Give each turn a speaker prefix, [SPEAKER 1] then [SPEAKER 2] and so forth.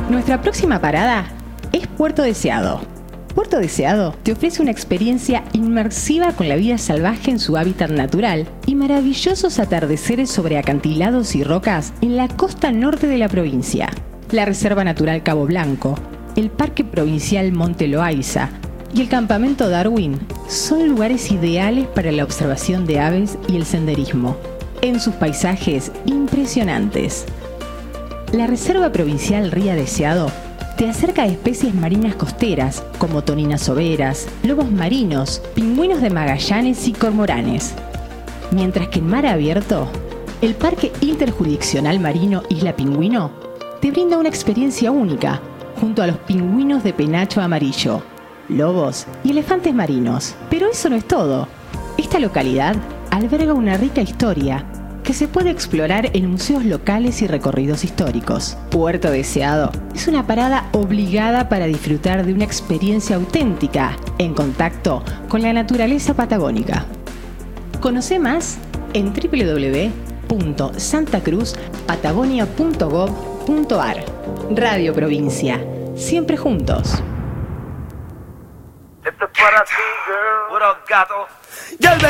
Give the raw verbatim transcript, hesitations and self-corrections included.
[SPEAKER 1] Nuestra próxima parada es Puerto Deseado. Puerto Deseado te ofrece una experiencia inmersiva con la vida salvaje en su hábitat natural y maravillosos atardeceres sobre acantilados y rocas en la costa norte de la provincia. La Reserva Natural Cabo Blanco, el Parque Provincial Monte Loaiza y el Campamento Darwin son lugares ideales para la observación de aves y el senderismo, en sus paisajes impresionantes. La Reserva Provincial Ría Deseado te acerca a especies marinas costeras como toninas overas, lobos marinos, pingüinos de Magallanes y cormoranes. Mientras que en mar abierto, el Parque Interjurisdiccional Marino Isla Pingüino te brinda una experiencia única junto a los pingüinos de penacho amarillo, lobos y elefantes marinos. Pero eso no es todo. Esta localidad alberga una rica historia que se puede explorar en museos locales y recorridos históricos. Puerto Deseado es una parada obligada para disfrutar de una experiencia auténtica en contacto con la naturaleza patagónica. Conoce más en doble u doble u doble u punto santa cruz patagonia punto gob punto ar. Radio Provincia, siempre juntos.
[SPEAKER 2] Esto es para ti, girl. What up, gato?